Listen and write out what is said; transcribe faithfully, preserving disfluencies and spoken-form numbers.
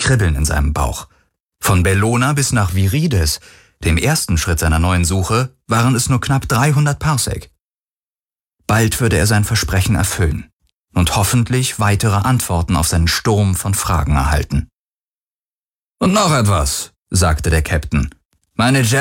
Kribbeln in seinem Bauch. Von Bellona bis nach Virides, dem ersten Schritt seiner neuen Suche, waren es nur knapp dreihundert Parsec. Bald würde er sein Versprechen erfüllen und hoffentlich weitere Antworten auf seinen Sturm von Fragen erhalten. »Und noch etwas«, sagte der Captain. »Meine